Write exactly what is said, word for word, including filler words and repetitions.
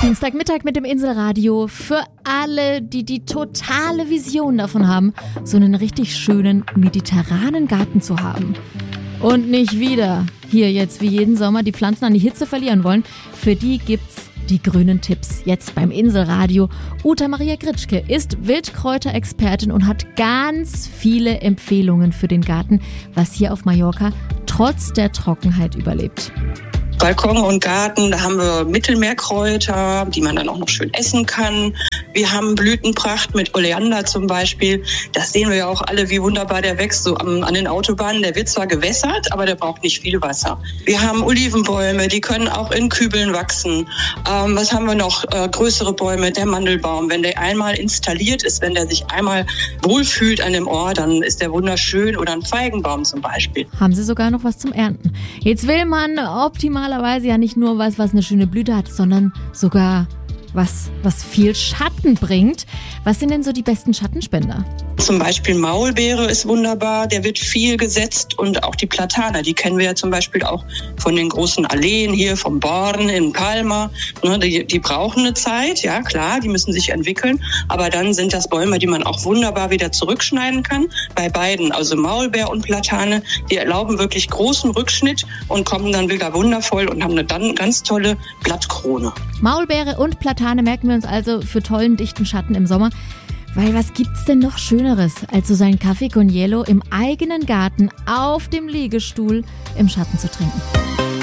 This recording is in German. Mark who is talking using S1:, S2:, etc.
S1: Dienstagmittag mit dem Inselradio für alle, die die totale Vision davon haben, so einen richtig schönen mediterranen Garten zu haben. Und nicht wieder hier jetzt wie jeden Sommer die Pflanzen an die Hitze verlieren wollen. Für die gibt's die grünen Tipps. Jetzt beim Inselradio. Uta Maria Gritschke ist Wildkräuterexpertin und hat ganz viele Empfehlungen für den Garten, was hier auf Mallorca trotz der Trockenheit überlebt.
S2: Balkon und Garten, da haben wir Mittelmeerkräuter, die man dann auch noch schön essen kann. Wir haben Blütenpracht mit Oleander zum Beispiel. Das sehen wir ja auch alle, wie wunderbar der wächst, so an, an den Autobahnen. Der wird zwar gewässert, aber der braucht nicht viel Wasser. Wir haben Olivenbäume, die können auch in Kübeln wachsen. Ähm, was haben wir noch? Äh, größere Bäume, der Mandelbaum. Wenn der einmal installiert ist, wenn der sich einmal wohlfühlt an dem Ort, dann ist der wunderschön. Oder ein Feigenbaum zum Beispiel.
S1: Haben Sie sogar noch was zum Ernten. Jetzt will man optimalerweise ja nicht nur was, was eine schöne Blüte hat, sondern sogar was, was viel Schatten bringt. Was sind denn so die besten Schattenspender?
S2: Zum Beispiel Maulbeere ist wunderbar, der wird viel gesetzt, und auch die Platane, die kennen wir ja zum Beispiel auch von den großen Alleen hier, vom Born in Palma. Die, die brauchen eine Zeit, ja klar, die müssen sich entwickeln, aber dann sind das Bäume, die man auch wunderbar wieder zurückschneiden kann. Bei beiden, also Maulbeer und Platane, die erlauben wirklich großen Rückschnitt und kommen dann wieder wundervoll und haben eine dann ganz tolle Blattkrone.
S1: Maulbeere und Platane merken wir uns also für tollen, dichten Schatten im Sommer. Weil was gibt's denn noch Schöneres, als so seinen Kaffee con Hielo im eigenen Garten auf dem Liegestuhl im Schatten zu trinken?